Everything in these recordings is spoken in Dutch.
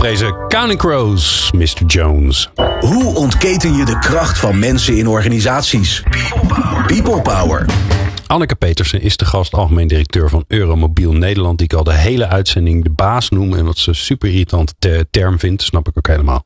deze Counting Crows, Mr. Jones. Hoe ontketen je de kracht van mensen in organisaties? People Power. Anneke Petersen is de gast, algemeen directeur van Euromobiel Nederland. Die ik al de hele uitzending de baas noem. En wat ze super irritante term vindt. Snap ik ook helemaal.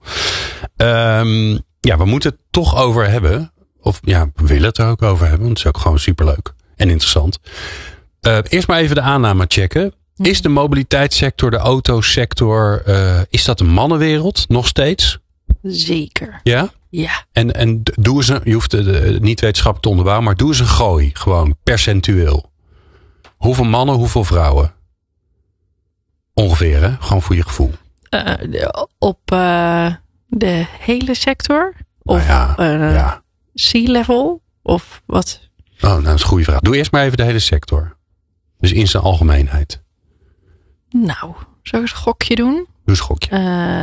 We moeten het toch over hebben. Of ja, we willen het er ook over hebben. Want het is ook gewoon superleuk en interessant. Eerst maar even de aanname checken. Is de mobiliteitssector, de autosector, is dat een mannenwereld nog steeds? Zeker. Ja? Ja. En doe eens je hoeft het niet wetenschappelijk te onderbouwen, maar doe eens een gooi. Gewoon percentueel. Hoeveel mannen, hoeveel vrouwen? Ongeveer, hè? Gewoon voor je gevoel. Op de hele sector? Of C-level? Of wat? Oh, nou, dat is een goede vraag. Doe eerst maar even de hele sector. Dus in zijn algemeenheid. Nou, zou ik een gokje doen? Doe eens een gokje.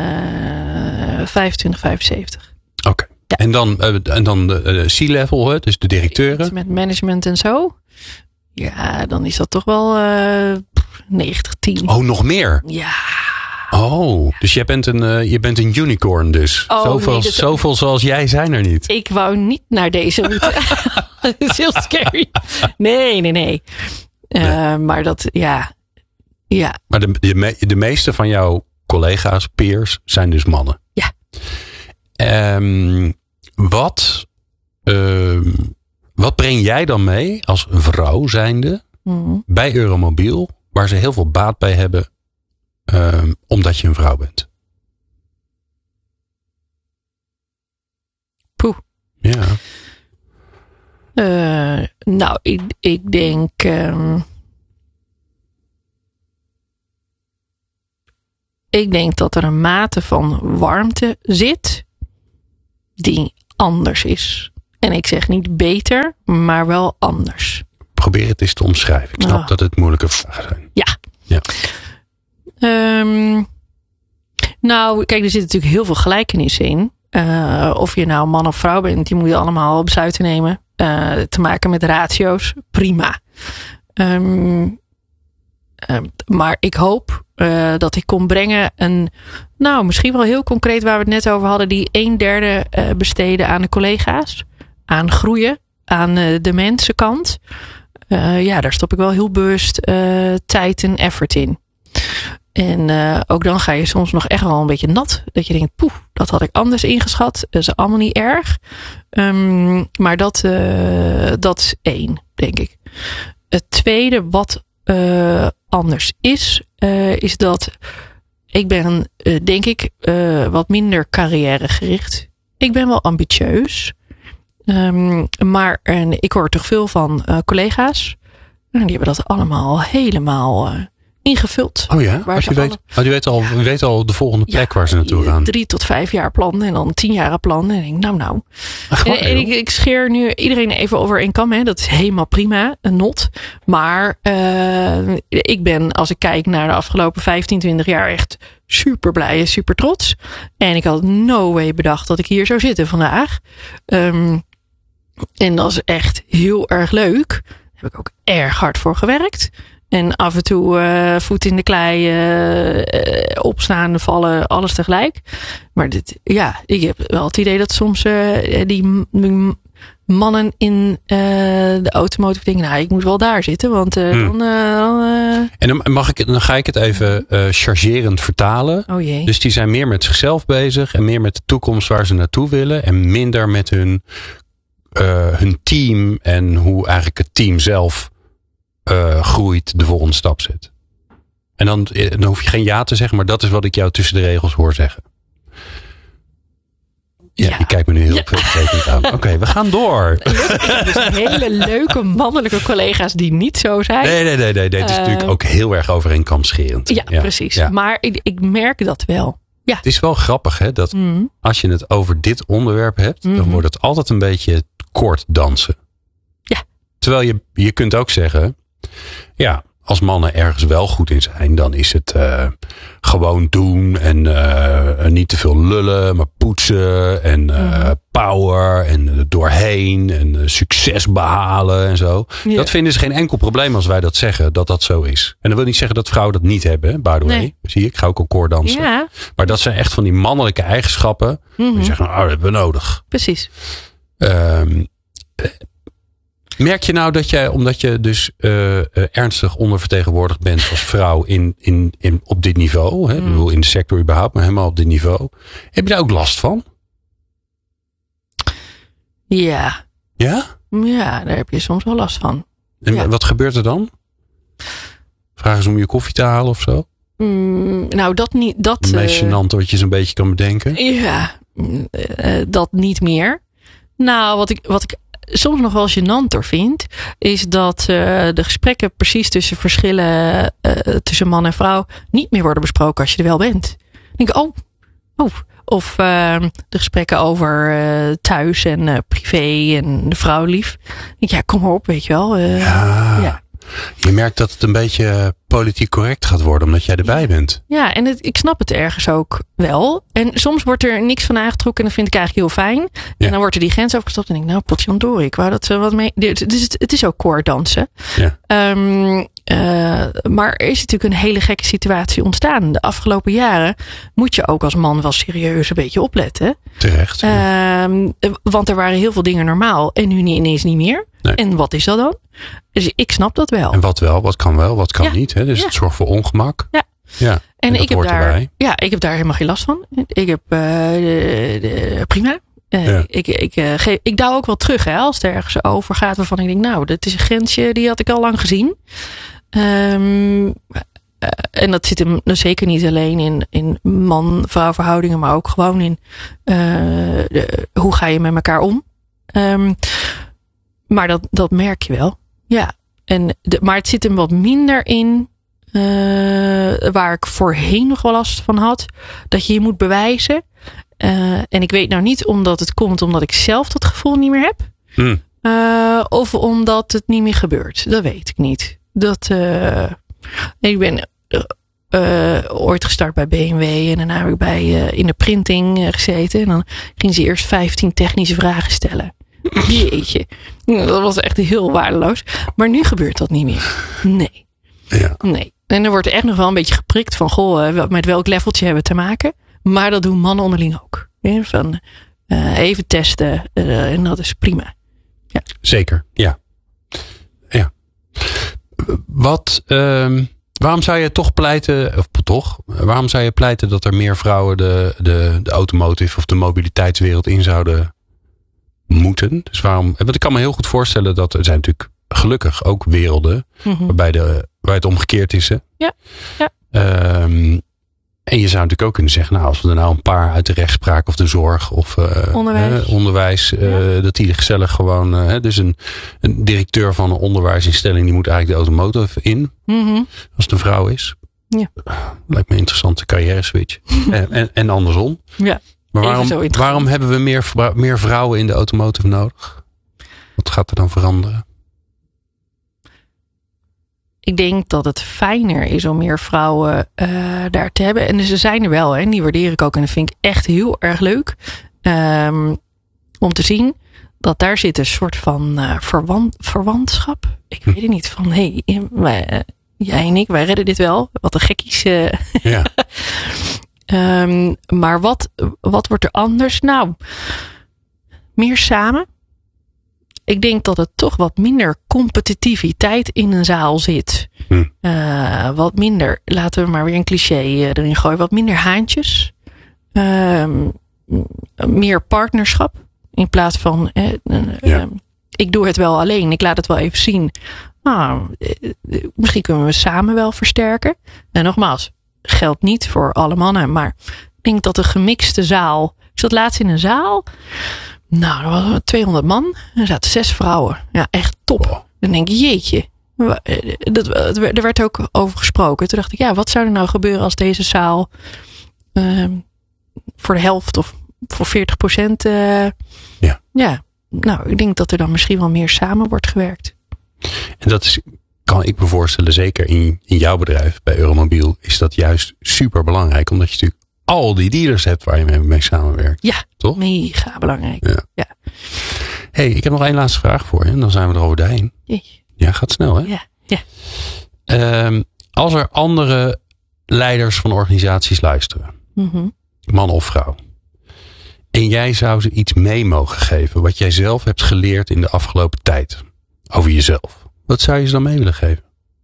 25, 75. Oké. Ja. En dan de C-level, dus de directeuren. Iets met management en zo. Ja, dan is dat toch wel 90, 10. Oh, nog meer? Ja. Oh, dus je bent een unicorn dus. Zoveel zoals jij zijn er niet. Ik wou niet naar deze route. Dat is heel scary. Nee. Maar dat, ja. Maar de meeste van jouw collega's, peers, zijn dus mannen. Ja. Wat breng jij dan mee als vrouw zijnde bij Euromobiel, waar ze heel veel baat bij hebben, omdat je een vrouw bent? Poeh. Ja. Nou, ik denk. Ik denk dat er een mate van warmte zit die anders is. En ik zeg niet beter, maar wel anders. Probeer het eens te omschrijven. Ik snap dat het moeilijke vragen zijn. Ja. Nou, kijk, er zit natuurlijk heel veel gelijkenissen in. Of je nou man of vrouw bent, die moet je allemaal besluiten nemen. Te maken met ratio's, prima. Maar ik hoop dat ik kon brengen misschien wel heel concreet waar we het net over hadden, die 1/3 besteden aan de collega's, aan groeien, aan de mensenkant. Daar stop ik wel heel bewust tijd en effort in. En ook dan ga je soms nog echt wel een beetje nat. Dat je denkt, dat had ik anders ingeschat. Dat is allemaal niet erg. Maar dat is 1, denk ik. Het tweede wat anders is dat ik ben, denk ik, wat minder carrièregericht. Ik ben wel ambitieus. Maar ik hoor toch veel van collega's. Die hebben dat allemaal helemaal ingevuld. Oh ja? Je weet al de volgende plek waar ze naartoe gaan. 3 tot 5 jaar plan en dan 10 jaar plan. En ik denk, nou. Ik scheer nu iedereen even over één kam. Hè. Dat is helemaal prima, een not. Maar ik ben, als ik kijk naar de afgelopen 15, 20 jaar, echt super blij en super trots. En ik had no way bedacht dat ik hier zou zitten vandaag. En dat is echt heel erg leuk. Daar heb ik ook erg hard voor gewerkt. En af en toe voet in de klei, opstaan, vallen, alles tegelijk. Maar ik heb wel het idee dat soms die mannen in de automotive denken, ik moet wel daar zitten, want En dan ga ik het even chargerend vertalen. Oh jee. Dus die zijn meer met zichzelf bezig en meer met de toekomst waar ze naartoe willen en minder met hun team en hoe eigenlijk het team zelf groeit, de volgende stap zet. En dan hoef je geen ja te zeggen, maar dat is wat ik jou tussen de regels hoor zeggen. Ja, je kijkt me nu heel veelbetekend aan. Oké, we gaan door. Ik heb dus hele leuke mannelijke collega's die niet zo zijn. Nee. Dit is natuurlijk ook heel erg overeenkomstscherend. Ja, precies. Ja. Maar ik merk dat wel. Ja. Het is wel grappig, hè, dat als je het over dit onderwerp hebt, dan wordt het altijd een beetje kort dansen. Ja. Terwijl je kunt ook zeggen, als mannen ergens wel goed in zijn, dan is het gewoon doen en niet te veel lullen, maar poetsen en power en doorheen en succes behalen en zo. Ja. Dat vinden ze geen enkel probleem als wij dat zeggen, dat zo is. En dat wil niet zeggen dat vrouwen dat niet hebben, by the way. Nee. Zie je, ik ga ook al koordansen. Ja. Maar dat zijn echt van die mannelijke eigenschappen. Die zeggen, nou, dat hebben we nodig. Precies. Merk je nou dat jij, omdat je dus ernstig ondervertegenwoordigd bent als vrouw op dit niveau, hè? Ik bedoel in de sector überhaupt, maar helemaal op dit niveau, heb je daar ook last van? Ja. Ja? Ja, daar heb je soms wel last van. En wat gebeurt er dan? Vragen ze om je koffie te halen of zo? Nou, dat niet. Het meest gênante wat je zo'n beetje kan bedenken. Ja, dat niet meer. Nou, wat ik soms nog wel gênanter vind, is dat de gesprekken precies tussen verschillen tussen man en vrouw niet meer worden besproken als je er wel bent. Dan denk ik, of de gesprekken over thuis en privé en de vrouw lief. Dan denk ik, ja, kom maar op, weet je wel. Ja. Je merkt dat het een beetje politiek correct gaat worden, omdat jij erbij bent. Ja, en ik snap het ergens ook wel. En soms wordt er niks van aangetrokken en dat vind ik eigenlijk heel fijn. Ja. En dan wordt er die grens overgestapt en denk ik, nou, potjandori, ik wou dat ze wat mee. Dus het is ook koordansen. Ja. Maar er is natuurlijk een hele gekke situatie ontstaan. De afgelopen jaren moet je ook als man wel serieus een beetje opletten. Terecht. Want er waren heel veel dingen normaal en nu ineens niet meer. Nee. En wat is dat dan? Dus ik snap dat wel. En wat wel, wat kan wel, wat kan niet. Hè? Dus het zorgt voor ongemak. Ja. En ik heb daar helemaal geen last van. Ik heb prima. Ik douw ook wel terug hè, als het ergens over gaat waarvan ik denk, nou, dat is een grensje, die had ik al lang gezien. En dat zit hem zeker niet alleen in man-vrouw verhoudingen, maar ook gewoon in hoe ga je met elkaar om. Maar dat merk je wel. Ja. Maar het zit hem wat minder in waar ik voorheen nog wel last van had. Dat je moet bewijzen. En ik weet nou niet omdat het komt omdat ik zelf dat gevoel niet meer heb. Of omdat het niet meer gebeurt. Dat weet ik niet. Ik ben ooit gestart bij BMW. En daarna heb ik in de printing gezeten. En dan ging ze eerst 15 technische vragen stellen. Jeetje. Dat was echt heel waardeloos. Maar nu gebeurt dat niet meer. Nee. Ja. Nee. En er wordt echt nog wel een beetje geprikt van, goh, met welk leveltje hebben we te maken. Maar dat doen mannen onderling ook. Van even testen. En dat is prima. Ja. Zeker, ja. Waarom zou je toch pleiten, waarom zou je pleiten dat er meer vrouwen de automotive of de mobiliteitswereld in zouden moeten? Dus want ik kan me heel goed voorstellen dat er zijn natuurlijk gelukkig ook werelden waar het omgekeerd is. Hè? Ja. En je zou natuurlijk ook kunnen zeggen, nou, als we er nou een paar uit de rechtspraak of de zorg of onderwijs, dat die gezellig gewoon, dus een directeur van een onderwijsinstelling, die moet eigenlijk de automotive in, als het een vrouw is. Ja. Lijkt me een interessante carrière switch. en andersom. Ja. Maar waarom hebben we meer vrouwen in de automotive nodig? Wat gaat er dan veranderen? Ik denk dat het fijner is om meer vrouwen daar te hebben. En ze zijn er wel. Hè, en die waardeer ik ook. En dat vind ik echt heel erg leuk. Om te zien dat daar zit een soort van verwantschap. Ik weet het niet. Van jij en ik, wij redden dit wel. Wat een gekkies. Ja. Maar wat wordt er anders? Nou, meer samen. Ik denk dat er toch wat minder competitiviteit in een zaal zit. Wat minder, laten we maar weer een cliché erin gooien. Wat minder haantjes. Meer partnerschap. In plaats van, ik doe het wel alleen. Ik laat het wel even zien. Misschien kunnen we samen wel versterken. En nogmaals, geldt niet voor alle mannen. Maar ik denk dat de gemixte zaal. Ik zat laatst in een zaal. Nou, er waren 200 man. En er zaten 6 vrouwen. Ja, echt top. Oh. Dan denk ik, jeetje. Er werd ook over gesproken. Toen dacht ik, wat zou er nou gebeuren als deze zaal voor de helft of voor 40%. Nou, ik denk dat er dan misschien wel meer samen wordt gewerkt. En dat is kan ik me voorstellen, zeker in jouw bedrijf bij Euromobiel, is dat juist super belangrijk. Omdat je natuurlijk al die dealers hebt waar je mee samenwerkt. Ja, toch? Mega belangrijk. Ja. Hey, ik heb nog één laatste vraag voor je. En dan zijn we er over heen. Ja, gaat snel hè? Ja. Als er andere leiders van organisaties luisteren. Mm-hmm. Man of vrouw. En jij zou ze iets mee mogen geven. Wat jij zelf hebt geleerd in de afgelopen tijd. Over jezelf. Wat zou je ze dan mee willen geven?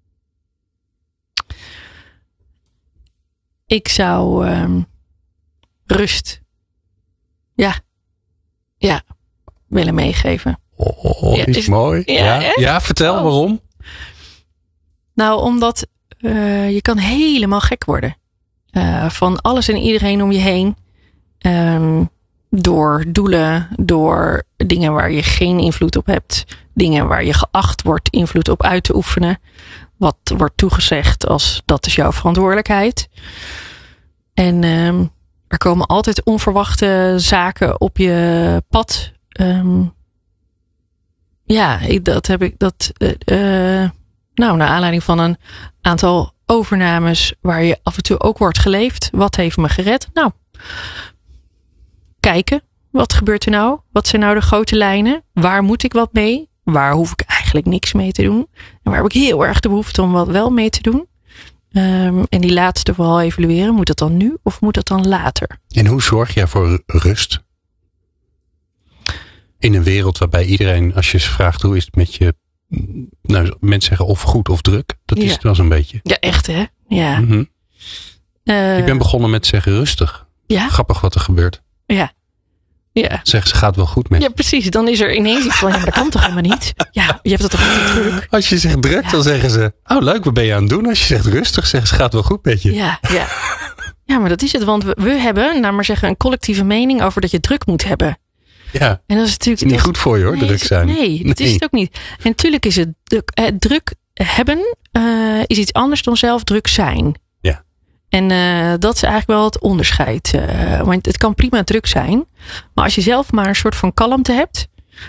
Ik zou rust. Ja. Willen meegeven. Is mooi. Ja, vertel waarom. Nou, omdat je kan helemaal gek worden. Van alles en iedereen om je heen. Door doelen, door dingen waar je geen invloed op hebt. Dingen waar je geacht wordt invloed op uit te oefenen. Wat wordt toegezegd als dat is jouw verantwoordelijkheid. En er komen altijd onverwachte zaken op je pad. Naar aanleiding van een aantal overnames waar je af en toe ook wordt geleefd. Wat heeft me gered? Nou, kijken. Wat gebeurt er nou? Wat zijn nou de grote lijnen? Waar moet ik wat mee? Waar hoef ik eigenlijk niks mee te doen? En waar heb ik heel erg de behoefte om wat wel mee te doen? En die laatste vooral evalueren. Moet dat dan nu of moet dat dan later? En hoe zorg jij voor rust? In een wereld waarbij iedereen, als je ze vraagt hoe is het met je. Nou, mensen zeggen of goed of druk. Dat is het wel zo'n beetje. Ja, echt hè? Ja. Mm-hmm. Ik ben begonnen met zeggen rustig. Ja? Grappig wat er gebeurt. Ja. Zeggen ze gaat wel goed met. Ja, precies. Dan is er ineens iets van, dat kan toch helemaal niet? Ja, je hebt dat toch niet druk? Als je zegt druk, dan zeggen ze, oh leuk, wat ben je aan het doen? Als je zegt rustig, zeggen ze gaat wel goed met je. Ja. Ja, maar dat is het. Want we hebben, nou maar zeggen, een collectieve mening over dat je druk moet hebben. Ja, en dat is natuurlijk niet goed voor je hoor, druk zijn. Nee, dat is het ook niet. En natuurlijk is het druk hebben is iets anders dan zelf druk zijn. Ja. En dat is eigenlijk wel het onderscheid. Want het kan prima druk zijn. Maar als je zelf maar een soort van kalmte hebt.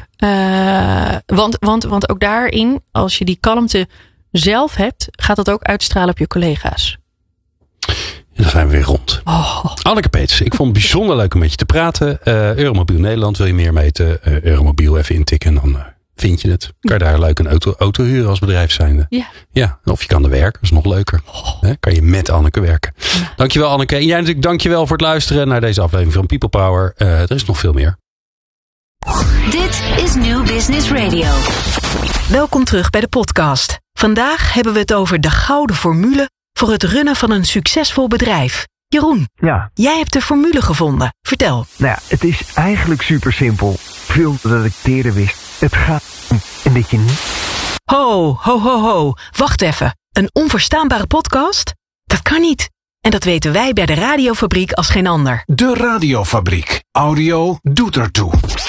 Want ook daarin, als je die kalmte zelf hebt, gaat dat ook uitstralen op je collega's. En dan zijn we weer rond. Anneke Peters, ik vond het bijzonder leuk om met je te praten. Euromobiel Nederland, wil je meer weten? Euromobiel even intikken en dan vind je het. Kan je daar leuk een auto huren als bedrijf zijnde? Ja. Of je kan er werken, dat is nog leuker. Kan je met Anneke werken. Ja. Dankjewel Anneke. En jij natuurlijk dankjewel voor het luisteren naar deze aflevering van People Power. Er is nog veel meer. Dit is New Business Radio. Welkom terug bij de podcast. Vandaag hebben we het over de gouden formule voor het runnen van een succesvol bedrijf. Jeroen, jij hebt de formule gevonden. Vertel. Nou ja, het is eigenlijk super simpel. Veel dat ik eerder wist. Het gaat om en dat je niet... Ho. Wacht even. Een onverstaanbare podcast? Dat kan niet. En dat weten wij bij de Radiofabriek als geen ander. De Radiofabriek. Audio doet ertoe.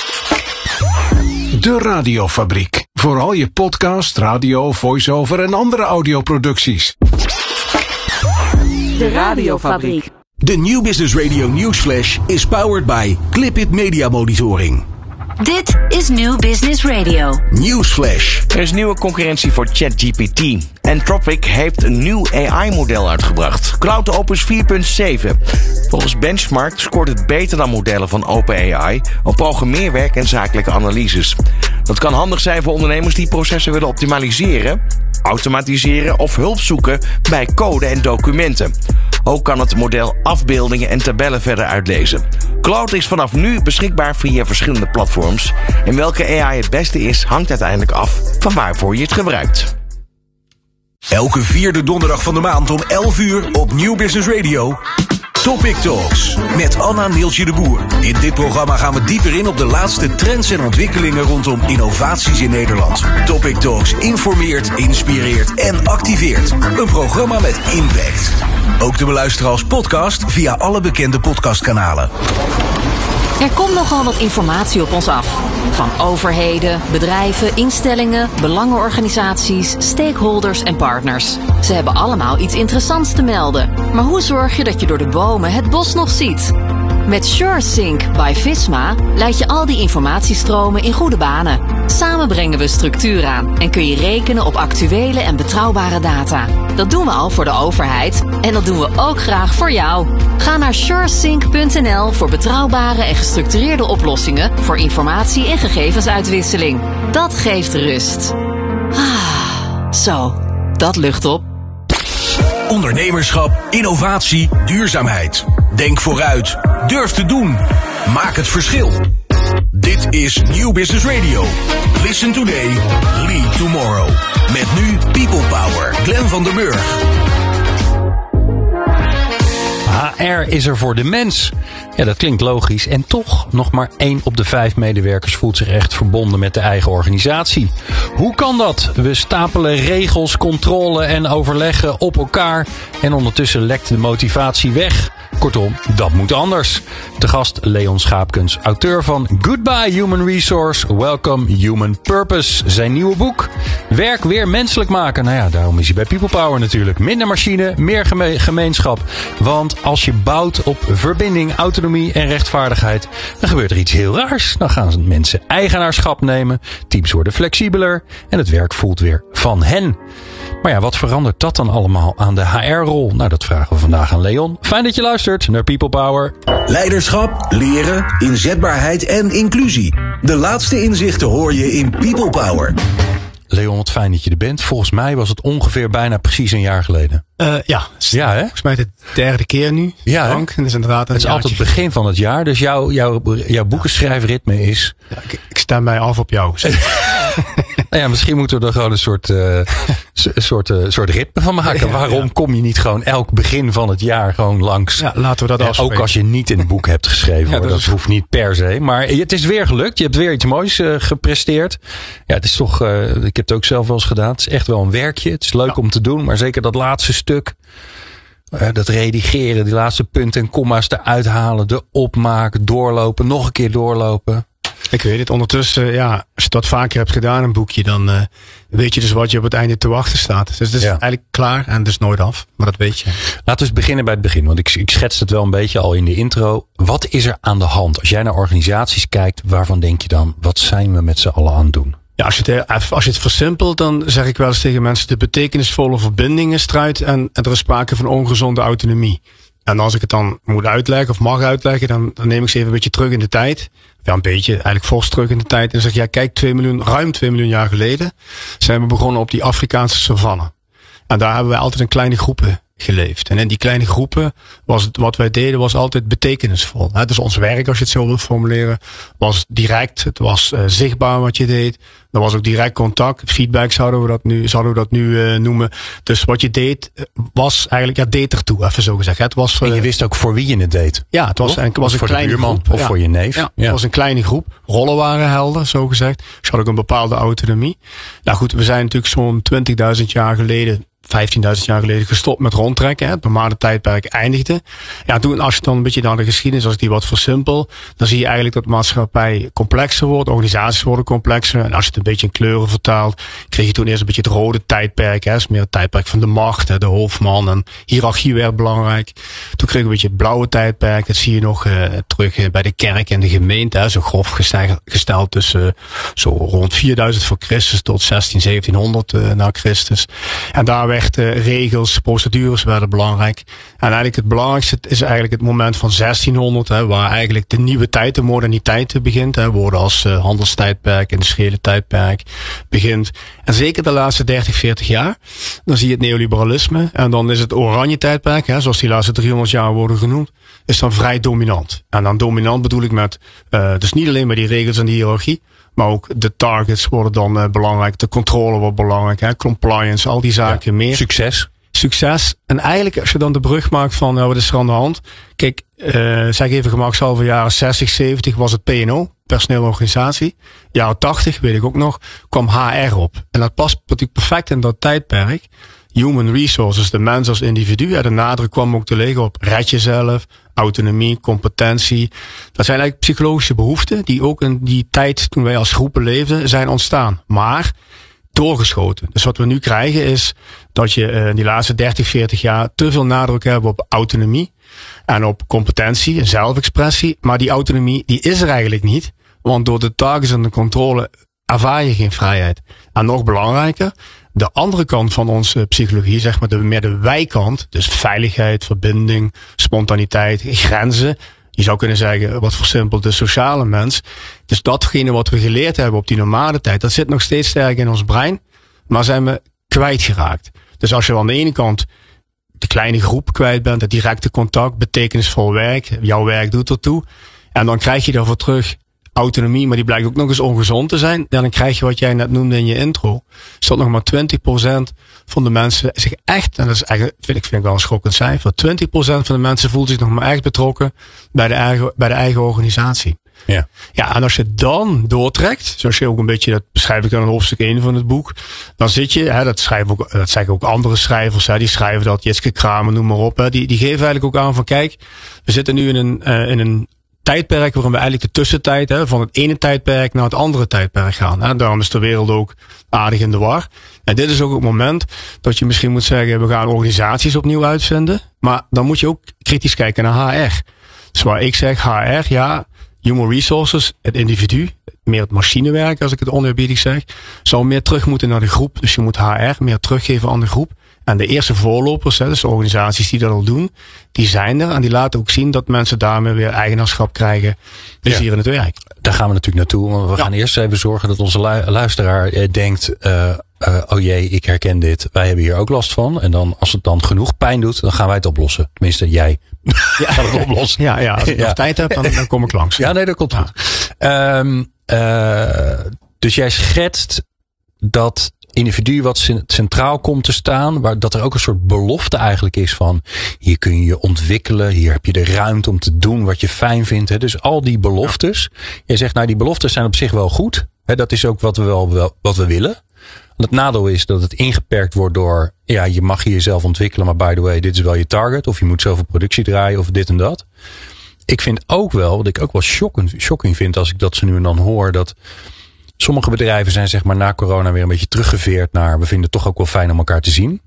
De Radiofabriek. Voor al je podcast, radio, voice-over en andere audioproducties. De Radiofabriek. De New Business Radio Newsflash is powered by Clipit Media Monitoring. Dit is New Business Radio. Newsflash. Er is nieuwe concurrentie voor ChatGPT. Anthropic heeft een nieuw AI-model uitgebracht. CloudOpus 4.7. Volgens Benchmark scoort het beter dan modellen van OpenAI op programmeerwerk en zakelijke analyses. Dat kan handig zijn voor ondernemers die processen willen optimaliseren, automatiseren of hulp zoeken bij code en documenten. Ook kan het model afbeeldingen en tabellen verder uitlezen. Cloud is vanaf nu beschikbaar via verschillende platforms. En welke AI het beste is, hangt uiteindelijk af van waarvoor je het gebruikt. Elke vierde donderdag van de maand om 11 uur op New Business Radio. Topic Talks met Anna Neeltje de Boer. In dit programma gaan we dieper in op de laatste trends en ontwikkelingen rondom innovaties in Nederland. Topic Talks informeert, inspireert en activeert. Een programma met impact. Ook te beluisteren als podcast via alle bekende podcastkanalen. Er komt nogal wat informatie op ons af. Van overheden, bedrijven, instellingen, belangenorganisaties, stakeholders en partners. Ze hebben allemaal iets interessants te melden. Maar hoe zorg je dat je door de bomen het bos nog ziet? Met SureSync by Visma leid je al die informatiestromen in goede banen. Samen brengen we structuur aan en kun je rekenen op actuele en betrouwbare data. Dat doen we al voor de overheid en dat doen we ook graag voor jou. Ga naar suresync.nl voor betrouwbare en gestructureerde oplossingen voor informatie- en gegevensuitwisseling. Dat geeft rust. Zo, dat lucht op. Ondernemerschap, innovatie, duurzaamheid. Denk vooruit. Durf te doen. Maak het verschil. Dit is New Business Radio. Listen today, lead tomorrow. Met nu People Power. Glenn van der Burg. HR is er voor de mens. Ja, dat klinkt logisch. En toch, nog maar 1 op de 5 medewerkers voelt zich echt verbonden met de eigen organisatie. Hoe kan dat? We stapelen regels, controle en overleggen op elkaar. En ondertussen lekt de motivatie weg. Kortom, dat moet anders. Te gast Leon Schaapkens, auteur van Goodbye Human Resource, Welcome Human Purpose. Zijn nieuwe boek. Werk weer menselijk maken. Nou ja, daarom is hij bij People Power natuurlijk. Minder machine, meer gemeenschap. Want als je bouwt op verbinding, autonomie en rechtvaardigheid, dan gebeurt er iets heel raars. Dan gaan mensen eigenaarschap nemen, teams worden flexibeler en het werk voelt weer van hen. Maar ja, wat verandert dat dan allemaal aan de HR-rol? Nou, dat vragen we vandaag aan Leon. Fijn dat je luistert naar People Power. Leiderschap, leren, inzetbaarheid en inclusie. De laatste inzichten hoor je in People Power. Leon, wat fijn dat je er bent. Volgens mij was het ongeveer bijna precies een jaar geleden. Ja, hè? Volgens mij de 3e keer nu. Ja, Frank. En dat is inderdaad het is altijd het begin van het jaar. Dus jouw boekenschrijfritme is... Ja, ik stem mij af op jou. Nou ja, misschien moeten we er gewoon een soort ritme van maken. Waarom kom je niet gewoon elk begin van het jaar gewoon langs? Ja, laten we dat afspreken. Ook als je niet in het boek hebt geschreven. Ja, dat hoeft niet per se. Maar het is weer gelukt. Je hebt weer iets moois gepresteerd. Ja, het is toch... ik heb het ook zelf wel eens gedaan. Het is echt wel een werkje. Het is leuk om te doen. Maar zeker dat laatste stuk. Dat redigeren. Die laatste punten en komma's eruit halen. De opmaken. Doorlopen. Nog een keer doorlopen. Ik weet het. Ondertussen, als je dat vaker hebt gedaan, een boekje, dan weet je dus wat je op het einde te wachten staat. Dus het is eigenlijk klaar en het is nooit af. Maar dat weet je. Laten we eens beginnen bij het begin. Want ik schets het wel een beetje al in de intro. Wat is er aan de hand? Als jij naar organisaties kijkt, waarvan denk je dan, wat zijn we met z'n allen aan het doen? Ja, als je het versimpelt, dan zeg ik wel eens tegen mensen, de betekenisvolle verbindingen struit en er is sprake van ongezonde autonomie. En als ik het dan moet uitleggen of mag uitleggen, dan neem ik ze even een beetje terug in de tijd. Ja, een beetje, eigenlijk fors terug in de tijd. En zeg ja, kijk, ruim 2 miljoen jaar geleden zijn we begonnen op die Afrikaanse savanne. En daar hebben wij altijd in kleine groepen geleefd. En in die kleine groepen wat wij deden was altijd betekenisvol. Dus ons werk, als je het zo wilt formuleren, was direct. Het was zichtbaar wat je deed. Er was ook direct contact. Feedback zouden we dat nu noemen. Dus wat je deed was eigenlijk, deed ertoe, even zo gezegd. Het was, en je wist ook voor wie je het deed. Ja, het was een voor kleine de buurman groep. Of voor je neef. Ja, het was een kleine groep. Rollen waren helder, zo gezegd. Dus je had ook een bepaalde autonomie. Nou goed, we zijn natuurlijk zo'n 20.000 jaar geleden, 15.000 jaar geleden gestopt met rondtrekken. Het normale tijdperk eindigde. Ja, toen, als je dan een beetje naar de geschiedenis, als ik die wat versimpel, dan zie je eigenlijk dat maatschappij complexer wordt, organisaties worden complexer. En als je het een beetje in kleuren vertaalt, kreeg je toen eerst een beetje het rode tijdperk. Het is meer het tijdperk van de macht, de hoofdman en hiërarchie werd belangrijk. Toen kreeg je een beetje het blauwe tijdperk. Dat zie je nog terug bij de kerk en de gemeente. Zo grof gesteld tussen zo rond 4000 voor Christus tot 1700 na Christus. En daar werd regels, procedures werden belangrijk. En eigenlijk het belangrijkste is eigenlijk het moment van 1600, waar eigenlijk de nieuwe tijd, de moderniteit begint. Woorden als handelstijdperk, industriële tijdperk begint. En zeker de laatste 30, 40 jaar, dan zie je het neoliberalisme. En dan is het oranje tijdperk, zoals die laatste 300 jaar worden genoemd, is dan vrij dominant. En dan dominant bedoel ik met, dus niet alleen maar die regels en die hiërarchie, maar ook de targets worden dan belangrijk. De controle wordt belangrijk. Compliance, al die zaken meer. Succes. En eigenlijk als je dan de brug maakt van wat is er aan de hand. Kijk, zeg even gemakshalve jaren 60, 70 was het P&O. Personele organisatie. Jaren 80, weet ik ook nog, kwam HR op. En dat past natuurlijk perfect in dat tijdperk. Human resources, de mens als individu. De nadruk kwam ook te liggen op red jezelf, autonomie, competentie. Dat zijn eigenlijk psychologische behoeften die ook in die tijd toen wij als groepen leefden zijn ontstaan. Maar doorgeschoten. Dus wat we nu krijgen is dat je in die laatste 30, 40 jaar te veel nadruk hebben op autonomie en op competentie en zelfexpressie. Maar die autonomie die is er eigenlijk niet. Want door de targets en de controle ervaar je geen vrijheid. En nog belangrijker, de andere kant van onze psychologie, zeg maar meer de wij-kant, dus veiligheid, verbinding, spontaniteit, grenzen. Je zou kunnen zeggen, wat versimpeld, de sociale mens. Dus datgene wat we geleerd hebben op die normale tijd, dat zit nog steeds sterk in ons brein, maar zijn we kwijtgeraakt. Dus als je aan de ene kant de kleine groep kwijt bent, het directe contact, betekenisvol werk, jouw werk doet ertoe, en dan krijg je daarvoor terug autonomie, maar die blijkt ook nog eens ongezond te zijn. Ja, dan krijg je wat jij net noemde in je intro. Is dat nog maar 20% van de mensen zich echt, en dat is eigenlijk, vind ik wel een schokkend cijfer, 20% van de mensen voelt zich nog maar echt betrokken bij de eigen organisatie. Ja. Ja, en als je dan doortrekt, zoals je ook een beetje, dat beschrijf ik dan in hoofdstuk 1 van het boek, dan zit je, dat zeggen ook andere schrijvers, die schrijven dat, Jitske Kramer, noem maar op, die geven eigenlijk ook aan van, kijk, we zitten nu in een tijdperk waarin we eigenlijk de tussentijd van het ene tijdperk naar het andere tijdperk gaan. Daarom is de wereld ook aardig in de war. En dit is ook het moment dat je misschien moet zeggen, we gaan organisaties opnieuw uitvinden. Maar dan moet je ook kritisch kijken naar HR. Dus waar ik zeg, HR, ja, human resources, het individu, meer het machinewerk, als ik het oneerbiedig zeg, zou meer terug moeten naar de groep. Dus je moet HR meer teruggeven aan de groep. En de eerste voorlopers, dus de organisaties die dat al doen, die zijn er. En die laten ook zien dat mensen daarmee weer eigenaarschap krijgen. Plezier in het werk. Daar gaan we natuurlijk naartoe. Want we gaan eerst even zorgen dat onze luisteraar denkt, oh jee, ik herken dit. Wij hebben hier ook last van. En dan, als het dan genoeg pijn doet, dan gaan wij het oplossen. Tenminste, jij gaat het oplossen. Ja, als ik nog tijd heb, dan kom ik langs. Ja, nee, dat komt goed. Dus jij schetst dat individu wat centraal komt te staan, waar dat er ook een soort belofte eigenlijk is van, hier kun je je ontwikkelen, hier heb je de ruimte om te doen wat je fijn vindt. Hè. Dus al die beloftes. Jij zegt, nou, die beloftes zijn op zich wel goed. Hè, dat is ook wat we willen. Het nadeel is dat het ingeperkt wordt door, ja, je mag jezelf ontwikkelen, maar by the way, dit is wel je target, of je moet zoveel productie draaien, of dit en dat. Ik vind ook wel, wat ik ook wel shocking vind als ik dat ze nu en dan hoor, dat sommige bedrijven zijn zeg maar na corona weer een beetje teruggeveerd naar, we vinden het toch ook wel fijn om elkaar te zien.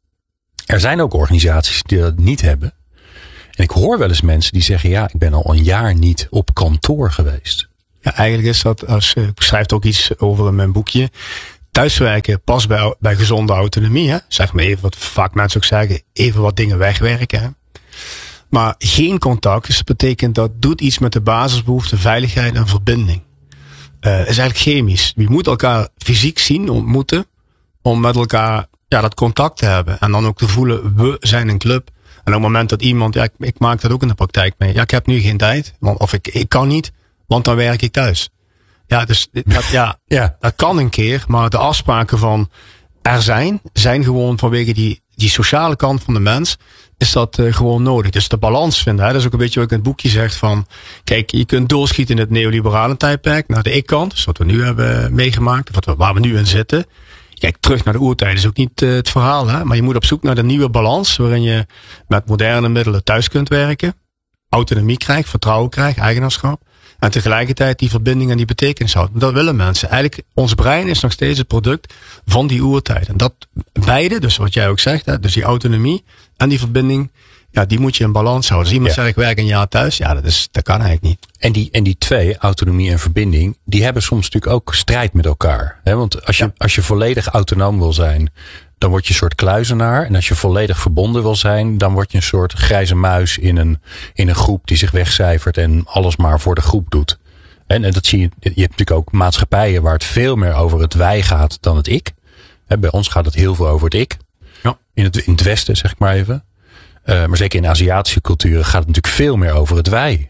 Er zijn ook organisaties die dat niet hebben. En ik hoor wel eens mensen die zeggen, ja, ik ben al een jaar niet op kantoor geweest. Ja, eigenlijk is dat, ik schrijf ook iets over in mijn boekje, thuiswerken past bij gezonde autonomie. Hè? Zeg maar even wat vaak mensen ook zeggen, even wat dingen wegwerken. Hè? Maar geen contact, dus dat betekent dat doet iets met de basisbehoeften, veiligheid en verbinding. Is eigenlijk chemisch. Je moet elkaar fysiek zien, ontmoeten, om met elkaar dat contact te hebben. En dan ook te voelen, we zijn een club. En op het moment dat iemand, ik maak dat ook in de praktijk mee. Ja, ik heb nu geen tijd, of ik kan niet, want dan werk ik thuis. Ja, dus dat kan een keer, maar de afspraken van er zijn gewoon vanwege die sociale kant van de mens, is dat gewoon nodig. Dus de balans vinden. Hè? Dat is ook een beetje wat ik in het boekje zeg van, kijk, je kunt doorschieten in het neoliberale tijdperk naar de ik-kant, dus wat we nu hebben meegemaakt, waar we nu in zitten. Kijk, terug naar de oertijd is ook niet het verhaal, hè? Maar je moet op zoek naar de nieuwe balans, waarin je met moderne middelen thuis kunt werken, autonomie krijgt, vertrouwen krijgt, eigenaarschap, en tegelijkertijd die verbinding en die betekenis houdt. Dat willen mensen. Eigenlijk, ons brein is nog steeds het product van die oertijd. En dat beide, dus wat jij ook zegt, hè, dus die autonomie en die verbinding, ja, die moet je in balans houden. Als iemand zegt, ik werk een jaar thuis, ja, dat kan eigenlijk niet. En die twee, autonomie en verbinding, die hebben soms natuurlijk ook strijd met elkaar. Hè? Want als je volledig autonoom wil zijn, dan word je een soort kluizenaar. En als je volledig verbonden wil zijn, dan word je een soort grijze muis in een groep die zich wegcijfert en alles maar voor de groep doet. En dat zie je. Je hebt natuurlijk ook maatschappijen waar het veel meer over het wij gaat dan het ik. Bij ons gaat het heel veel over het ik. Ja. In het Westen, zeg ik maar even. Maar zeker in Aziatische culturen gaat het natuurlijk veel meer over het wij.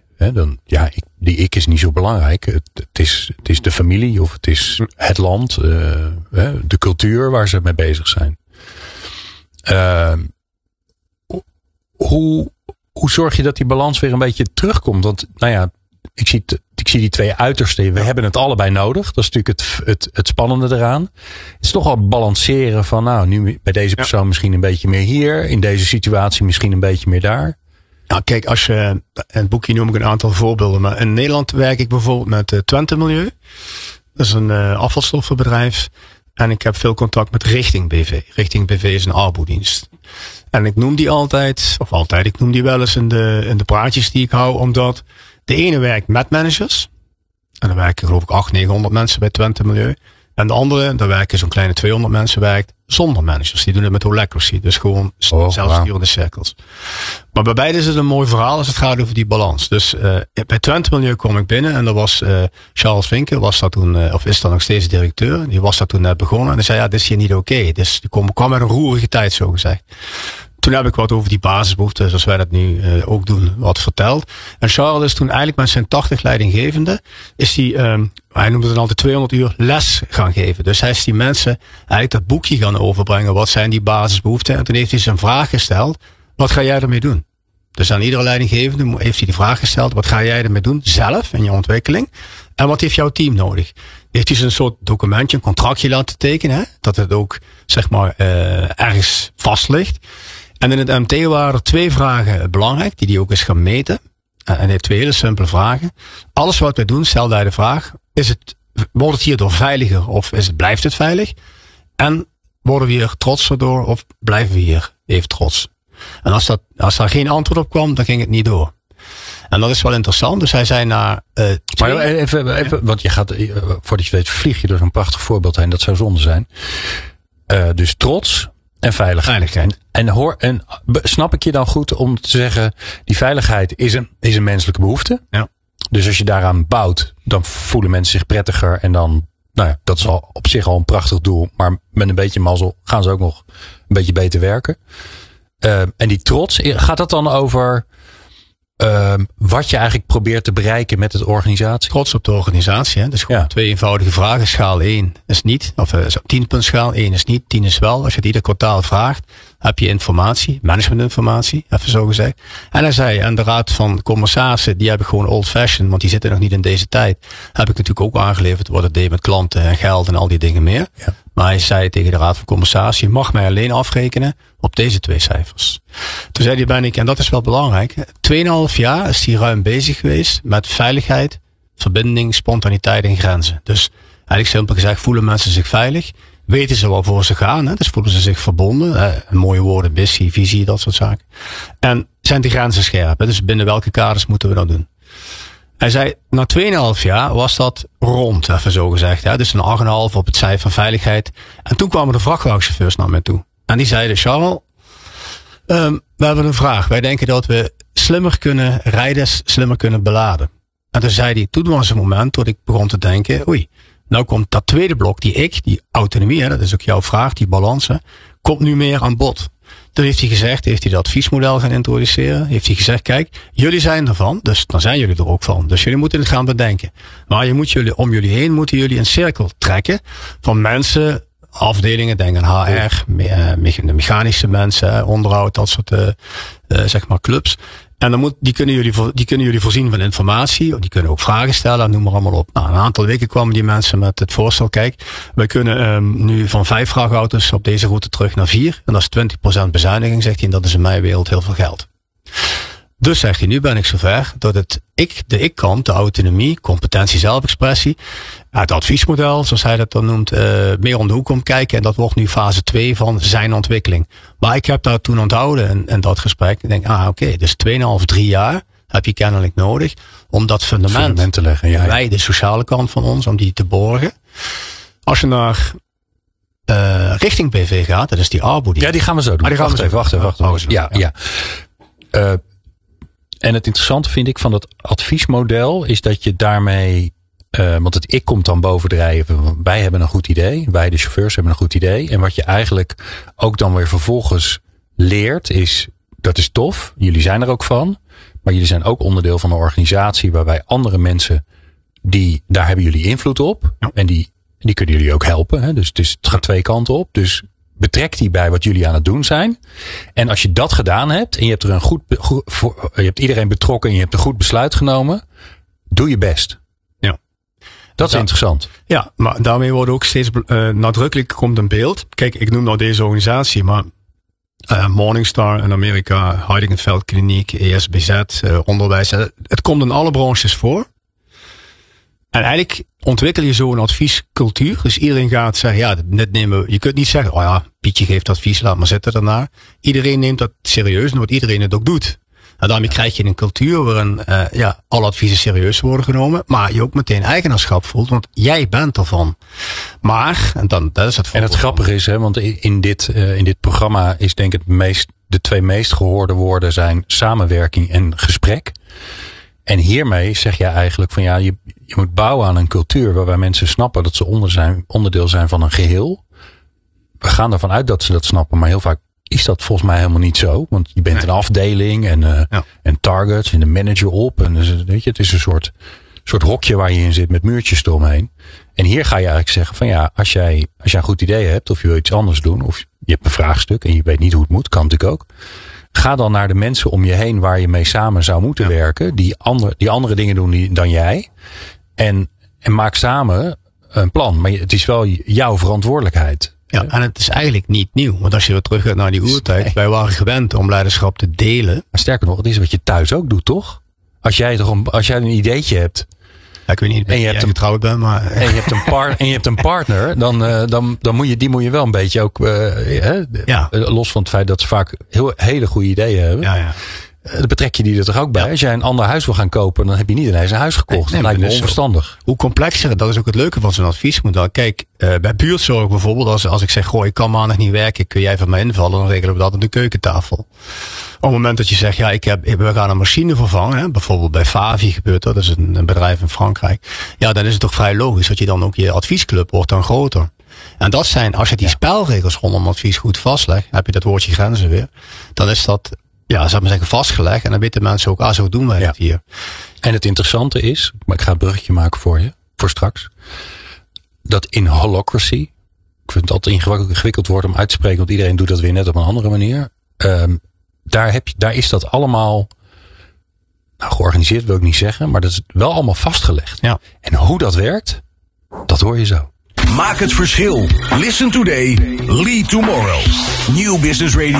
Die ik is niet zo belangrijk. Het is de familie of het is het land, de cultuur waar ze mee bezig zijn. Hoe zorg je dat die balans weer een beetje terugkomt? Want ik zie die twee uitersten. We hebben het allebei nodig. Dat is natuurlijk het spannende eraan. Het is toch al balanceren van nu bij deze persoon misschien een beetje meer hier. In deze situatie misschien een beetje meer daar. Nou, kijk, als je, in het boekje noem ik een aantal voorbeelden, maar in Nederland werk ik bijvoorbeeld met Twente Milieu. Dat is een afvalstoffenbedrijf. En ik heb veel contact met Richting BV. Richting BV is een arboedienst. En ik noem die ik noem die wel eens in de praatjes die ik hou, omdat de ene werkt met managers. En dan werken geloof ik 800-900 mensen bij Twente Milieu. En de andere, daar werken zo'n kleine 200 mensen, werkt zonder managers. Die doen het met holacracy. Dus gewoon zelfsturende cirkels. Maar bij beide is het een mooi verhaal als het gaat over die balans. Dus bij Twente Milieu kwam ik binnen en daar was Charles Vinken, was dat toen, of is dat nog steeds directeur. Die was dat toen net begonnen. En die zei, dit is hier niet oké. Dus die kwam met een roerige tijd, zo gezegd. Toen heb ik wat over die basisbehoeften, zoals wij dat nu ook doen, wat verteld. En Charles is toen eigenlijk met zijn 80 leidinggevende, hij noemde het altijd 200 uur les gaan geven. Dus hij is die mensen eigenlijk dat boekje gaan overbrengen. Wat zijn die basisbehoeften? En toen heeft hij zijn vraag gesteld, wat ga jij ermee doen? Dus aan iedere leidinggevende heeft hij die vraag gesteld, wat ga jij ermee doen zelf in je ontwikkeling? En wat heeft jouw team nodig? Heeft hij een soort documentje, een contractje laten tekenen, hè? Dat het ook zeg maar ergens vast ligt. En in het MT waren er 2 vragen belangrijk, die hij ook is gaan meten. En hij heeft 2 hele simpele vragen. Alles wat wij doen, stelde hij de vraag, wordt het hierdoor veiliger of blijft het veilig? En worden we hier trotser door of blijven we hier even trots? En als daar geen antwoord op kwam, dan ging het niet door. En dat is wel interessant. Dus hij zei maar even, want je gaat, voordat je weet, vlieg je door zo'n prachtig voorbeeld heen. Dat zou zonde zijn. Dus trots en veiligheid. En snap ik je dan goed om te zeggen, die veiligheid is een menselijke behoefte. Ja. Dus als je daaraan bouwt, dan voelen mensen zich prettiger. En dan, dat is al op zich al een prachtig doel. Maar met een beetje mazzel gaan ze ook nog een beetje beter werken. En die trots, gaat dat dan over wat je eigenlijk probeert te bereiken met het organisatie? Trots op de organisatie. Hè? Dus gewoon 2 eenvoudige vragen. Schaal 1 is niet. Of 10-puntschaal. 1 is niet, 10 is wel. Als je het ieder kwartaal vraagt, heb je informatie. Managementinformatie, even zo gezegd. En hij zei, en de raad van commissarissen, die hebben gewoon old fashioned, want die zitten nog niet in deze tijd. Heb ik natuurlijk ook aangeleverd wat het deed met klanten en geld en al die dingen meer. Ja. Maar hij zei tegen de raad van commissarissen, je mag mij alleen afrekenen op deze 2 cijfers. Toen zei hij, en dat is wel belangrijk, 2,5 jaar is hij ruim bezig geweest met veiligheid, verbinding, spontaniteit en grenzen. Dus eigenlijk simpel gezegd, voelen mensen zich veilig? Weten ze waarvoor ze gaan? Hè? Dus voelen ze zich verbonden? Mooie woorden, missie, visie, dat soort zaken. En zijn die grenzen scherp? Hè? Dus binnen welke kaders moeten we dat doen? Hij zei, na 2,5 jaar was dat rond, even zo gezegd. Hè? Dus een 8,5 op het cijfer van veiligheid. En toen kwamen de vrachtwagenchauffeurs naar mij toe. En die zeiden, Charles, we hebben een vraag. Wij denken dat we slimmer kunnen rijden, slimmer kunnen beladen. En toen zei hij, toen was een moment dat ik begon te denken, oei, nou komt dat tweede blok, die autonomie, hè, dat is ook jouw vraag, die balans, hè, komt nu meer aan bod. Toen heeft hij het adviesmodel gaan introduceren. Heeft hij gezegd, kijk, jullie zijn ervan, dus dan zijn jullie er ook van. Dus jullie moeten het gaan bedenken. Maar om jullie heen moeten jullie een cirkel trekken van mensen, afdelingen, denk aan HR, mechanische mensen, onderhoud, dat soort zeg maar clubs. En die kunnen jullie voorzien van informatie. Die kunnen ook vragen stellen, noem maar allemaal op. Nou, een aantal weken kwamen die mensen met het voorstel, kijk, wij kunnen nu van 5 vrachtauto's op deze route terug naar 4. En dat is 20% bezuiniging, zegt hij. En dat is in mijn wereld heel veel geld. Dus zegt hij, nu ben ik zover dat de ik-kant, de autonomie, competentie, zelfexpressie, het adviesmodel, zoals hij dat dan noemt, meer om de hoek komt kijken. En dat wordt nu fase 2 van zijn ontwikkeling. Maar ik heb daar toen onthouden in dat gesprek. Ik denk, oké, dus 2,5-3 jaar heb je kennelijk nodig om dat fundament te leggen. Ja. Wij, de sociale kant van ons, om die te borgen. Als je naar richting BV gaat, dat is die arboedie. Ja, die gaan we zo doen. Wacht even. Ja. En het interessante vind ik van dat adviesmodel is dat je daarmee, want het ik komt dan bovendrijven. Wij hebben een goed idee. Wij de chauffeurs hebben een goed idee. En wat je eigenlijk ook dan weer vervolgens leert is, dat is tof. Jullie zijn er ook van. Maar jullie zijn ook onderdeel van een organisatie waarbij andere mensen, daar hebben jullie invloed op. Ja. En die kunnen jullie ook helpen. Hè? Dus het gaat 2 kanten op. Dus betrek die bij wat jullie aan het doen zijn. En als je dat gedaan hebt en je hebt er je hebt iedereen betrokken en je hebt een goed besluit genomen, doe je best. Ja. Dat is interessant. Ja, maar daarmee wordt ook steeds nadrukkelijk komt een beeld. Kijk, ik noem nou deze organisatie, maar Morningstar in Amerika, Heidingenveld Kliniek, ESBZ, onderwijs. Het komt in alle branches voor. En eigenlijk ontwikkel je zo een adviescultuur. Dus iedereen gaat zeggen, je kunt niet zeggen, Pietje geeft advies, laat maar zitten daarna. Iedereen neemt dat serieus, omdat iedereen het ook doet. En daarmee krijg je een cultuur waarin alle adviezen serieus worden genomen. Maar je ook meteen eigenaarschap voelt, want jij bent ervan. Maar, dat is het. En het grappige is, want in dit programma is denk ik de 2 meest gehoorde woorden zijn samenwerking en gesprek. En hiermee zeg je eigenlijk van je moet bouwen aan een cultuur waarbij mensen snappen dat ze onderdeel zijn van een geheel. We gaan ervan uit dat ze dat snappen, maar heel vaak is dat volgens mij helemaal niet zo. Want je bent een afdeling en targets en de manager op. En dus, weet je, het is een soort hokje waar je in zit met muurtjes eromheen. En hier ga je eigenlijk zeggen van als jij een goed idee hebt of je wil iets anders doen of je hebt een vraagstuk en je weet niet hoe het moet, kan natuurlijk ook. Ga dan naar de mensen om je heen waar je mee samen zou moeten werken. Die andere dingen doen dan jij. En maak samen een plan. Maar het is wel jouw verantwoordelijkheid. Ja, en het is eigenlijk niet nieuw. Want als je weer terug gaat naar die oertijd. Wij waren gewend om leiderschap te delen. Maar sterker nog, het is wat je thuis ook doet, toch? Als jij een ideetje hebt. Ja, ik weet niet en je hebt getrouwd bent, maar. En je hebt een partner, dan moet je wel een beetje ook. Los van het feit dat ze vaak hele goede ideeën hebben. Ja. Dan betrek je die er toch ook bij. Als jij een ander huis wil gaan kopen, dan heb je niet ineens een huis gekocht. Dat lijkt me onverstandig. Hoe complexer, dat is ook het leuke van zo'n adviesmodel. Kijk, bij buurtzorg bijvoorbeeld, als ik zeg, ik kan maandag niet werken, kun jij van mij invallen, dan regelen we dat aan de keukentafel. Op het moment dat je zegt, we gaan een machine vervangen, bijvoorbeeld bij Favi gebeurt dat is een bedrijf in Frankrijk. Ja, dan is het toch vrij logisch dat je dan ook je adviesclub wordt dan groter. En dat zijn, als je die spelregels rondom advies goed vastlegt, heb je dat woordje grenzen weer, dan is dat, zou ik maar zeggen, vastgelegd. En dan weten mensen ook, zo doen wij het hier. En het interessante is, maar ik ga een bruggetje maken voor straks, dat in holacracy, ik vind het altijd ingewikkeld woord om uit te spreken, want iedereen doet dat weer net op een andere manier. Daar is dat allemaal georganiseerd, wil ik niet zeggen, maar dat is wel allemaal vastgelegd. Ja. En hoe dat werkt, dat hoor je zo. Maak het verschil. Listen today, lead tomorrow. New Business Radio.